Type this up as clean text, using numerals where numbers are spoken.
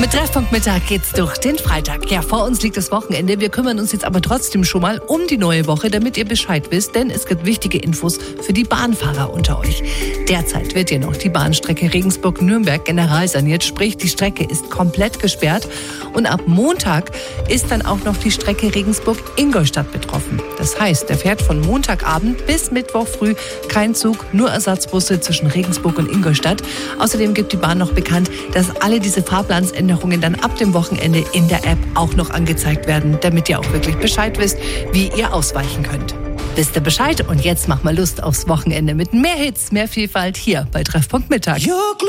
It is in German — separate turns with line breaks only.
Mit Treffpunkt Mittag geht's durch den Freitag. Ja, vor uns liegt das Wochenende. Wir kümmern uns jetzt aber trotzdem schon mal um die neue Woche, damit ihr Bescheid wisst, denn es gibt wichtige Infos für die Bahnfahrer unter euch. Derzeit wird ja noch die Bahnstrecke Regensburg-Nürnberg generalsaniert, sprich die Strecke ist komplett gesperrt und ab Montag ist dann auch noch die Strecke Regensburg-Ingolstadt betroffen. Das heißt, der fährt von Montagabend bis Mittwoch früh kein Zug, nur Ersatzbusse zwischen Regensburg und Ingolstadt. Außerdem gibt die Bahn noch bekannt, dass alle diese Fahrplansänderungen dann ab dem Wochenende in der App auch noch angezeigt werden, damit ihr auch wirklich Bescheid wisst, wie ihr ausweichen könnt. Wisst ihr Bescheid? Und jetzt macht mal Lust aufs Wochenende mit mehr Hits, mehr Vielfalt hier bei Treffpunkt Mittag.